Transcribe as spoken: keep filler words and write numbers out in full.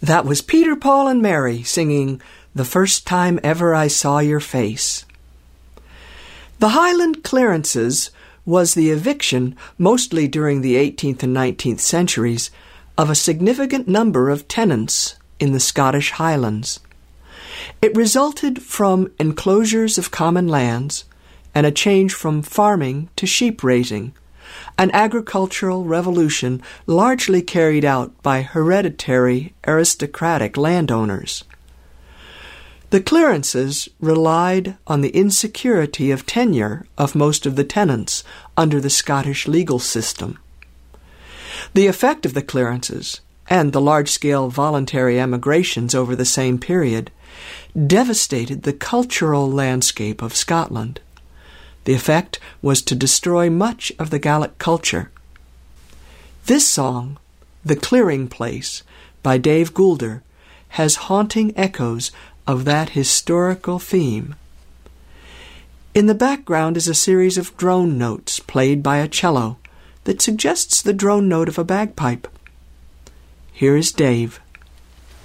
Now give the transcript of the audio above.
That was Peter, Paul, and Mary singing "The First Time Ever I Saw Your Face." The Highland Clearances was the eviction, mostly during the eighteenth and nineteenth centuries, of a significant number of tenants in the Scottish Highlands. It resulted from enclosures of common lands and a change from farming to sheep raising, an agricultural revolution largely carried out by hereditary aristocratic landowners. The clearances relied on the insecurity of tenure of most of the tenants under the Scottish legal system. The effect of the clearances, and the large-scale voluntary emigrations over the same period, devastated the cultural landscape of Scotland. The effect was to destroy much of the Gaelic culture. This song, "The Clearing Place," by Dave Goulder, has haunting echoes of that historical theme. In the background is a series of drone notes played by a cello that suggests the drone note of a bagpipe. Here is Dave.